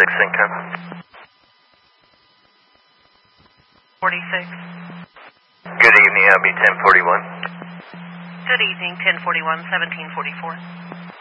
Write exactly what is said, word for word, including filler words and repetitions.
forty-six income. forty-six. Good evening, I'll be ten forty-one. Good evening, ten forty-one, seventeen forty-four.